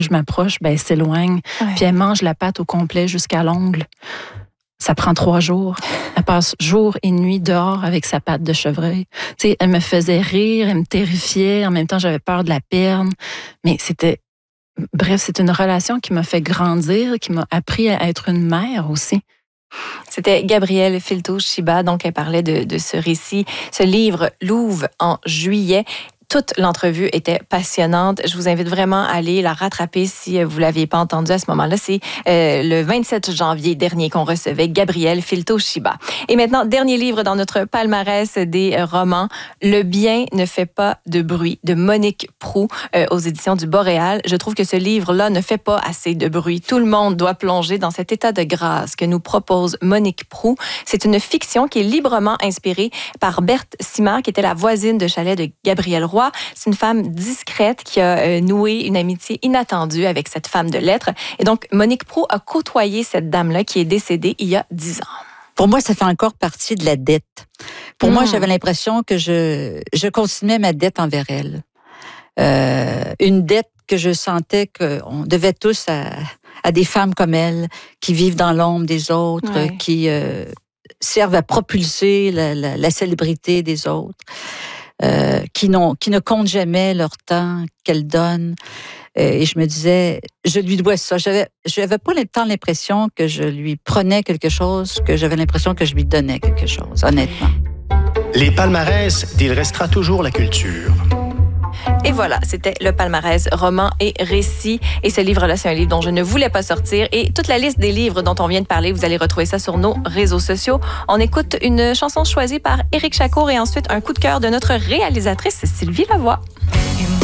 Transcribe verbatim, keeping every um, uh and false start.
je m'approche, ben, elle s'éloigne. Ouais. Puis elle mange la pâte au complet jusqu'à l'ongle. Ça prend trois jours. Elle passe jour et nuit dehors avec sa pâte de chevreuil. Tu sais, elle me faisait rire, elle me terrifiait. En même temps, j'avais peur de la perdre. Mais c'était... Bref, c'est une relation qui m'a fait grandir, qui m'a appris à être une mère aussi. C'était Gabrielle Filto-Shiba, donc elle parlait de, de ce récit, ce livre Louve en juillet. Toute l'entrevue était passionnante. Je vous invite vraiment à aller la rattraper si vous ne l'aviez pas entendue à ce moment-là. C'est euh, le vingt-sept janvier dernier qu'on recevait Gabrielle Filto-Shiba. Et maintenant, dernier livre dans notre palmarès des romans, Le bien ne fait pas de bruit, de Monique Proulx, euh, aux éditions du Boréal. Je trouve que ce livre-là ne fait pas assez de bruit. Tout le monde doit plonger dans cet état de grâce que nous propose Monique Proulx. C'est une fiction qui est librement inspirée par Berthe Simard, qui était la voisine de chalet de Gabrielle Roy. C'est une femme discrète qui a euh, noué une amitié inattendue avec cette femme de lettres. Et donc, Monique Proulx a côtoyé cette dame-là qui est décédée il y a dix ans. Pour moi, ça fait encore partie de la dette. Pour mmh. moi, j'avais l'impression que je, je continuais ma dette envers elle. Euh, une dette que je sentais qu'on devait tous à, à des femmes comme elle, qui vivent dans l'ombre des autres, ouais. qui euh, servent à propulser la, la, la célébrité des autres. Euh, qui, n'ont, qui ne comptent jamais leur temps qu'elles donnent. Euh, et je me disais, je lui dois ça. J'avais, j'avais pas le temps l'impression que je lui prenais quelque chose, que j'avais l'impression que je lui donnais quelque chose, honnêtement. Les palmarès d'Il restera toujours la culture. Et voilà, c'était le palmarès roman et récit. Et ce livre-là, c'est un livre dont je ne voulais pas sortir. Et toute la liste des livres dont on vient de parler, vous allez retrouver ça sur nos réseaux sociaux. On écoute une chanson choisie par Éric Chacour et ensuite un coup de cœur de notre réalisatrice Sylvie Lavoie.